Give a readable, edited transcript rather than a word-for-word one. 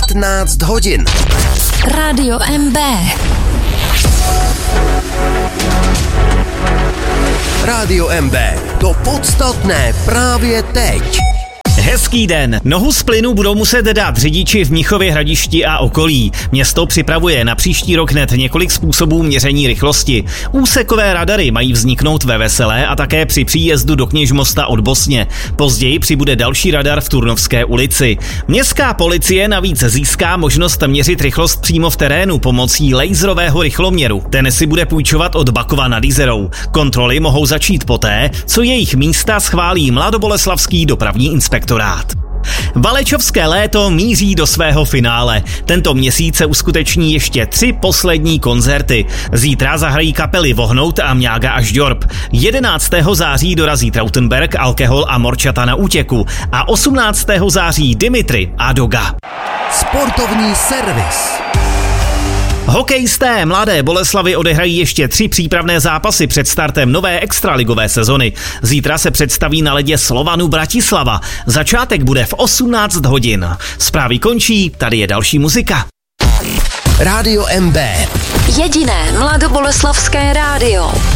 15 hodin. Rádio MB. Rádio MB. To podstatné právě teď. Hezký den. Nohu z plynu budou muset dát řidiči v Mnichově Hradišti a okolí. Město připravuje na příští rok hned několik způsobů měření rychlosti. Úsekové radary mají vzniknout ve Veselé a také při příjezdu do Kněžmosta od Bosně. Později přibude další radar v Turnovské ulici. Městská policie navíc získá možnost měřit rychlost přímo v terénu pomocí laserového rychloměru. Ten si bude půjčovat od Bakova nad Jizerou. Kontroly mohou začít poté, co jejich místa schválí Mladoboleslavský dopravní inspektorát. Valečovské léto míří do svého finále. Tento měsíc se uskuteční ještě 3 poslední koncerty. Zítra zahrají kapely Vohnout a Mňága až Ďorb. 11. září dorazí Trautenberg, Alkohol a Morčata na útěku. A 18. září Dimitri a Doga. Sportovní servis. Hokejisté Mladé Boleslavi odehrají ještě 3 přípravné zápasy před startem nové extraligové sezony. Zítra se představí na ledě Slovanu Bratislava. Začátek bude v 18 hodin. Zprávy končí, tady je další muzika. Rádio MB. Jediné mladoboleslavské rádio.